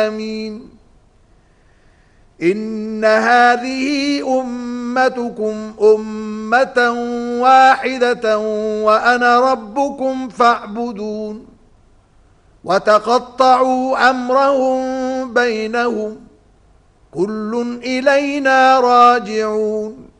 آمين. إن هذه أمتكم أمة واحدة وأنا ربكم فاعبدون. وتقطعوا أمرهم بينهم كل إلينا راجعون.